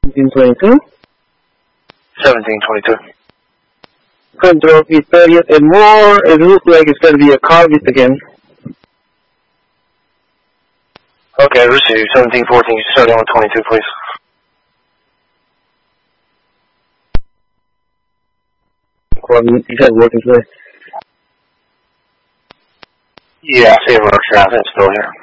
1722. 1722. Control Victoria and more. It looks like it's going to be a Carvis again. Okay, receive. 1714, starting on 22, please. Well, you said working today. Yeah, I see a road traffic still here.